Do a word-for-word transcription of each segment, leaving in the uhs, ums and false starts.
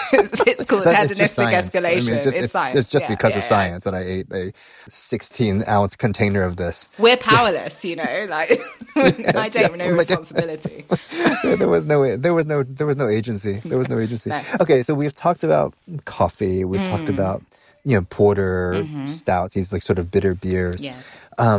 it's, it's called That- hedonistic it's just science. escalation. I mean, it's, just, it's, it's, science. it's just Yeah, because yeah, of yeah. science that I ate a sixteen ounce container of this. We're powerless, you know. Like I take no yeah, like- responsibility. there, there was no, there was no, there was no agency. There was no agency. No. Okay, so we've talked about coffee. We've talked Mm. about, you know, porter, Mm-hmm. stouts. These like sort of bitter beers. Yes.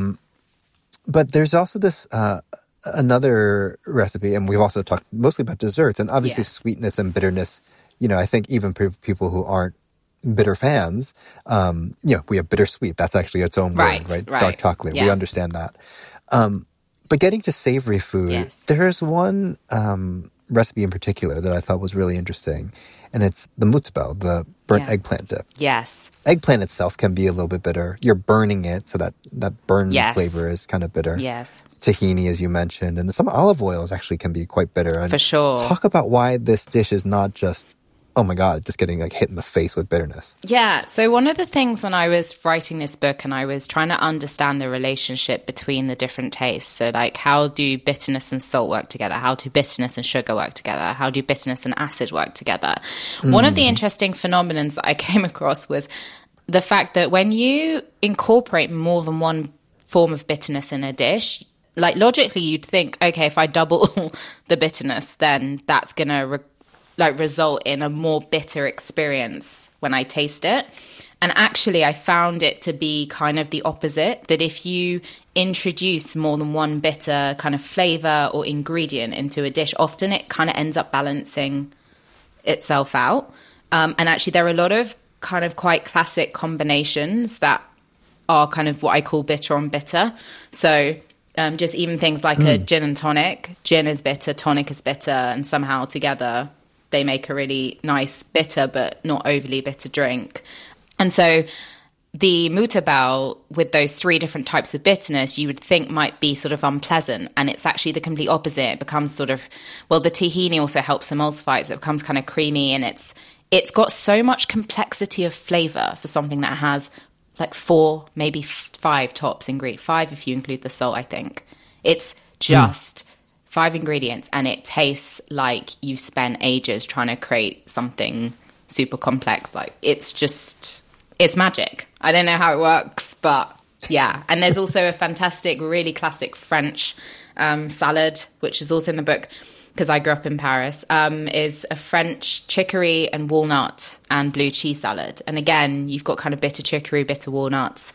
But there's also this uh, another recipe, and we've also talked mostly about desserts, and obviously Yes. sweetness and bitterness. You know, I think even pe- people who aren't bitter fans, um, you know, we have bittersweet. That's actually its own Right, word, right? right. Dark chocolate. We Yeah. understand that. Um, but getting to savory food, Yes. there's one um, recipe in particular that I thought was really interesting, and it's the mutzbel, the burnt Yeah. eggplant dip. Yes. Eggplant itself can be a little bit bitter. You're burning it, so that, that burn Yes. flavor is kind of bitter. Yes. Tahini, as you mentioned, and some olive oils actually can be quite bitter. And For sure. Talk about why this dish is not just, oh my God, just getting like hit in the face with bitterness. Yeah. So one of the things when I was writing this book and I was trying to understand the relationship between the different tastes. So like how do bitterness and salt work together? How do bitterness and sugar work together? How do bitterness and acid work together? Mm. One of the interesting phenomenons that I came across was the fact that when you incorporate more than one form of bitterness in a dish, like logically you'd think, okay, if I double the bitterness, then that's going to re- like result in a more bitter experience when I taste it. And actually I found it to be kind of the opposite, that if you introduce more than one bitter kind of flavor or ingredient into a dish, often it kind of ends up balancing itself out. Um, and actually there are a lot of kind of quite classic combinations that are kind of what I call bitter on bitter. So um, just even things like mm. a gin and tonic. Gin is bitter, tonic is bitter, and somehow together they make a really nice bitter but not overly bitter drink. And so the mutabal with those three different types of bitterness you would think might be sort of unpleasant, and it's actually the complete opposite. It becomes sort of, well, the tahini also helps emulsify it, so it becomes kind of creamy, and it's it's got so much complexity of flavor for something that has like four, maybe five tops ingredients, five if you include the salt, I think. It's just... Mm. Five ingredients, and it tastes like you spent ages trying to create something super complex. Like it's just, it's magic. I don't know how it works, but yeah. And there's also a fantastic, really classic French um, salad, which is also in the book because I grew up in Paris, um, is a French chicory and walnut and blue cheese salad. And again, you've got kind of bitter chicory, bitter walnuts,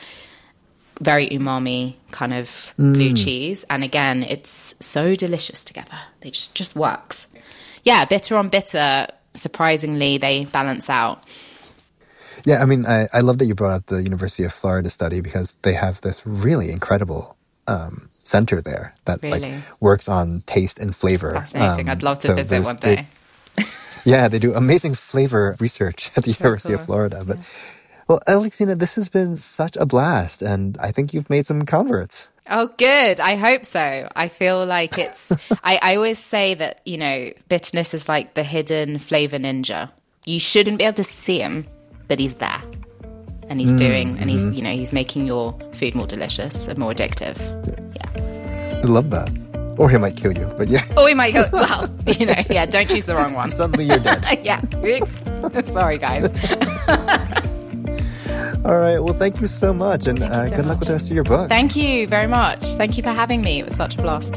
very umami kind of mm. blue cheese. And again, it's so delicious together. It just, just works. Yeah, bitter on bitter, surprisingly, they balance out. Yeah, I mean, I, I love that you brought up the University of Florida study because they have this really incredible um, center there that really? like works on taste and flavor. Fascinating. Um, I'd love to so visit one day. They, yeah, they do amazing flavor research at the so University cool. of Florida. But well, Alexina, this has been such a blast, and I think you've made some converts. Oh, good. I hope so. I feel like it's... I, I always say that, you know, bitterness is like the hidden flavor ninja. You shouldn't be able to see him, but he's there. And he's mm, doing... And mm-hmm. he's, you know, he's making your food more delicious and more addictive. Yeah. I love that. Or he might kill you, but yeah. Or he might go... Well, you know, yeah, don't choose the wrong one. Suddenly you're dead. Yeah. Oops. Sorry, guys. All right. Well, thank you so much. And uh, so good much. luck with the rest of your book. Thank you very much. Thank you for having me. It was such a blast.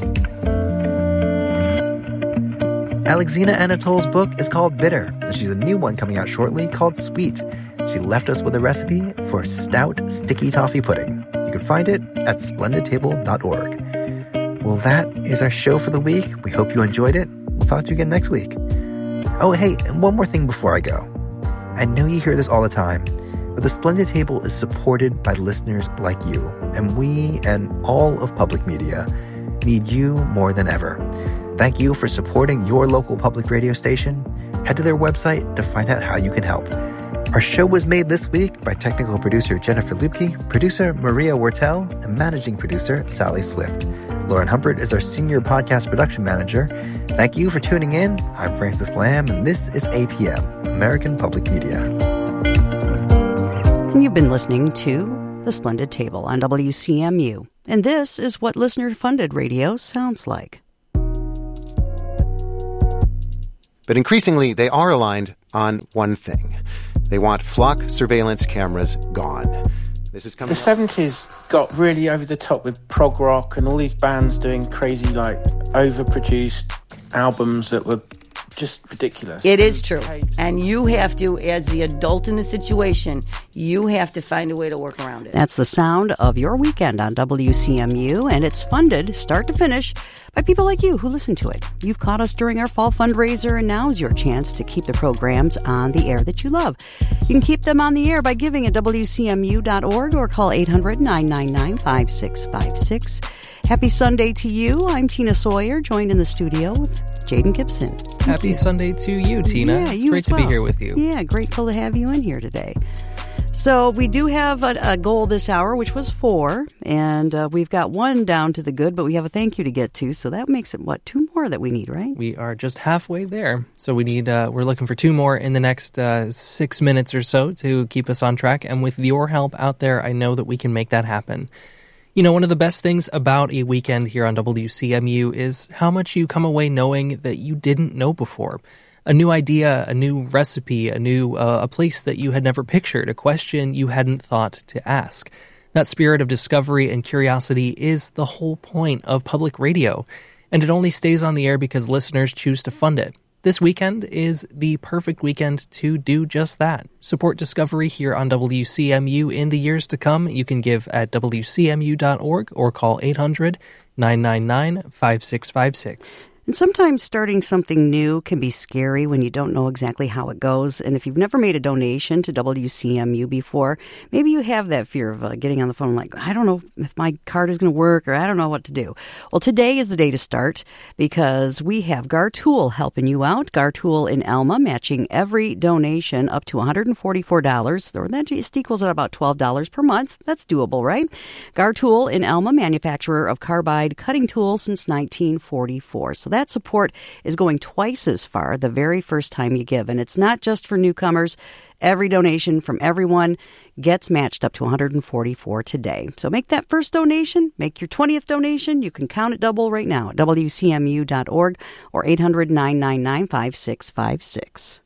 Alexina Anatol's book is called Bitter, and she's a new one coming out shortly called Sweet. She left us with a recipe for stout sticky toffee pudding. You can find it at splendid table dot org. Well, that is our show for the week. We hope you enjoyed it. We'll talk to you again next week. Oh, hey, and one more thing before I go. I know you hear this all the time, but the Splendid Table is supported by listeners like you, and we and all of public media need you more than ever. Thank you for supporting your local public radio station. Head to their website to find out how you can help. Our show was made this week by technical producer Jennifer Lupke, producer Maria Wortel, and managing producer Sally Swift. Lauren Humpert is our senior podcast production manager. Thank you for tuning in. I'm Francis Lamb, and this is A P M, American Public Media. You've been listening to The Splendid Table on W C M U, and this is what listener-funded radio sounds like. But increasingly, they are aligned on one thing. They want flock surveillance cameras gone. This is coming The seventies got really over the top with prog rock and all these bands doing crazy, like, overproduced albums that were just ridiculous. It is true. And you have to, as the adult in the situation, you have to find a way to work around it. That's the sound of your weekend on W C M U, and it's funded, start to finish, by people like you who listen to it. You've caught us during our fall fundraiser, and now's your chance to keep the programs on the air that you love. You can keep them on the air by giving at W C M U dot org or call eight hundred, nine nine nine, five six five six. Happy Sunday to you. I'm Tina Sawyer, joined in the studio with Jaden Gibson. Thank Happy you. Sunday to you, Tina. Yeah, it's you great as to well. be here with you. Yeah, grateful to have you in here today. So we do have a, a goal this hour, which was four, and uh, we've got one down to the good, but we have a thank you to get to, so that makes it, what, two more that we need, right? We are just halfway there. So we need, uh, we're looking for two more in the next uh, six minutes or so to keep us on track. And with your help out there, I know that we can make that happen. You know, one of the best things about a weekend here on W C M U is how much you come away knowing that you didn't know before. A new idea, a new recipe, a new uh, a place that you had never pictured, a question you hadn't thought to ask. That spirit of discovery and curiosity is the whole point of public radio, and it only stays on the air because listeners choose to fund it. This weekend is the perfect weekend to do just that. Support discovery here on W C M U in the years to come. You can give at W C M U dot org or call eight hundred, nine nine nine, five six five six. And sometimes starting something new can be scary when you don't know exactly how it goes. And if you've never made a donation to W C M U before, maybe you have that fear of uh, getting on the phone like, I don't know if my card is going to work, or I don't know what to do. Well, today is the day to start because we have Gartool helping you out. Gartool in Alma matching every donation up to one hundred forty-four dollars. Or that just equals at about twelve dollars per month. That's doable, right? Gartool in Alma, manufacturer of carbide cutting tools since nineteen forty-four. So that support is going twice as far the very first time you give. And it's not just for newcomers. Every donation from everyone gets matched up to one hundred forty-four today. So make that first donation, make your twentieth donation. You can count it double right now at W C M U dot org or eight hundred, nine nine nine, five six five six.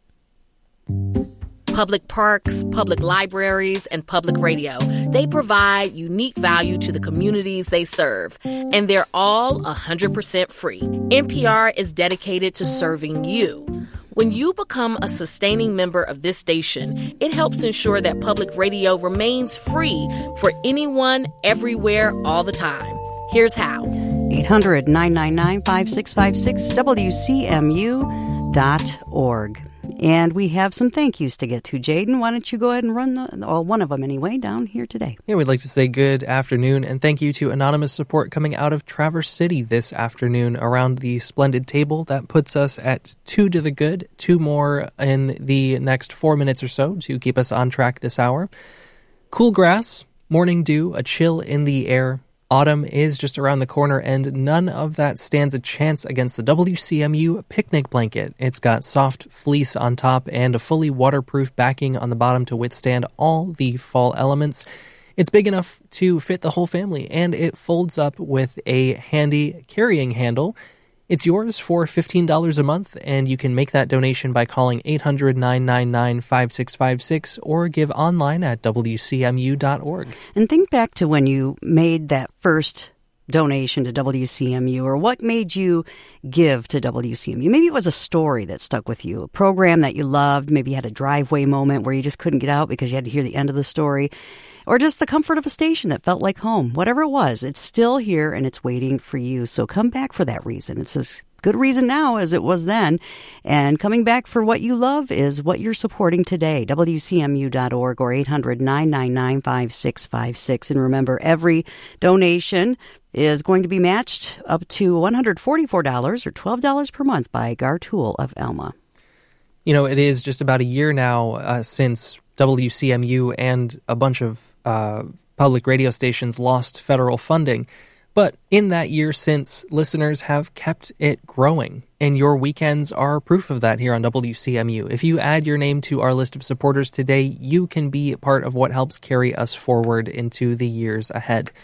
Public parks, public libraries, and public radio. They provide unique value to the communities they serve, and they're all one hundred percent free. N P R is dedicated to serving you. When you become a sustaining member of this station, it helps ensure that public radio remains free for anyone, everywhere, all the time. Here's how. eight hundred, nine nine nine, five six five six, W C M U dot org. And we have some thank yous to get to. Jaden, why don't you go ahead and run the, or one of them anyway, down here today. Yeah, we'd like to say good afternoon and thank you to anonymous support coming out of Traverse City this afternoon around the splendid table. That puts us at two to the good, two more in the next four minutes or so to keep us on track this hour. Cool grass, morning dew, a chill in the air. Autumn is just around the corner, and none of that stands a chance against the W C M U picnic blanket. It's got soft fleece on top and a fully waterproof backing on the bottom to withstand all the fall elements. It's big enough to fit the whole family, and it folds up with a handy carrying handle. It's yours for fifteen dollars a month, and you can make that donation by calling eight hundred, nine nine nine, five six five six or give online at W C M U dot org. And think back to when you made that first donation to W C M U, or what made you give to W C M U. Maybe it was a story that stuck with you, a program that you loved. Maybe you had a driveway moment where you just couldn't get out because you had to hear the end of the story. Or just the comfort of a station that felt like home. Whatever it was, it's still here and it's waiting for you. So come back for that reason. It's as good reason now as it was then. And coming back for what you love is what you're supporting today. W C M U dot org or eight hundred, nine nine nine, five six five six. And remember, every donation is going to be matched up to one hundred forty-four dollars or twelve dollars per month by Gartool of Alma. You know, it is just about a year now uh, since W C M U and a bunch of uh, public radio stations lost federal funding. But in that year since, listeners have kept it growing. And your weekends are proof of that here on W C M U. If you add your name to our list of supporters today, you can be part of what helps carry us forward into the years ahead.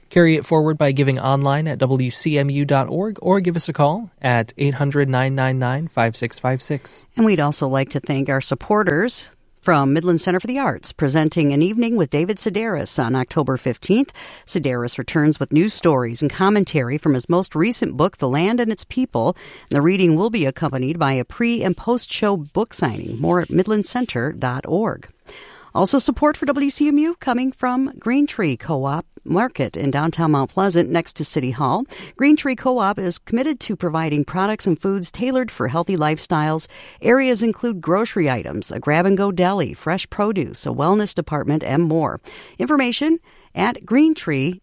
Carry it forward by giving online at W C M U dot org or give us a call at eight hundred, nine nine nine, five six five six. And we'd also like to thank our supporters from Midland Center for the Arts, presenting An Evening with David Sedaris on October fifteenth. Sedaris returns with news stories and commentary from his most recent book, The Land and Its People. And the reading will be accompanied by a pre- and post-show book signing. More at midland center dot org. Also support for W C M U coming from Green Tree Co-op Market in downtown Mount Pleasant next to City Hall. Green Tree Co-op is committed to providing products and foods tailored for healthy lifestyles. Areas include grocery items, a grab-and-go deli, fresh produce, a wellness department, and more. Information at green tree